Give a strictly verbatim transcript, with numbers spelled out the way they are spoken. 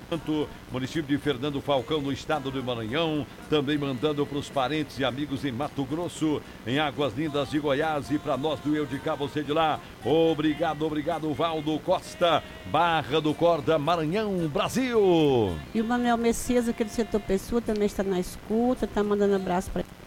município de Fernando Falcão, no estado do Maranhão, também mandando para os parentes e amigos em Mato Grosso, em Águas Lindas de Goiás, e para nós do Eu de Cá, você de lá. Obrigado, obrigado, Valdo Costa, Barra do Corda, Maranhão, Brasil. E o Manuel Messias, aqui do setor Pessoa, também está na escuta, está mandando abraço para